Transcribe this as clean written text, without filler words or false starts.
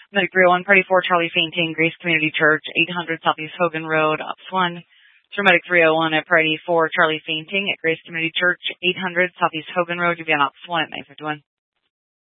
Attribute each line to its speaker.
Speaker 1: Medic 301, Party 4, Charlie Fainting, Grace Community Church, 800 Southeast Hogan Road, Ops 1. Medic 301 at Party 4, Charlie Fainting at Grace Community Church, 800 Southeast Hogan Road, you'll be on Ops 1 at 951.